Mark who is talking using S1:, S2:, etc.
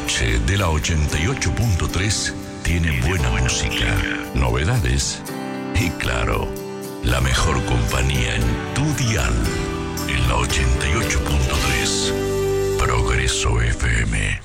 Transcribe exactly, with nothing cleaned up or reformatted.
S1: noche de la ochenta y ocho punto tres tiene buena música, novedades y, claro, la mejor compañía en tu dial. En la ochenta y ocho punto tres, Progreso F M.